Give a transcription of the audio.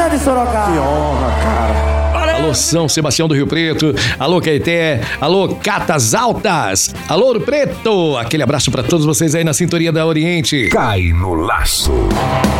de Sorocaba. Que honra, cara. Alô, São Sebastião do Rio Preto. Alô, Caeté. Alô, Catas Altas. Alô, Ouro Preto. Aquele abraço pra todos vocês aí na sintonia da Oriente. Cai no laço.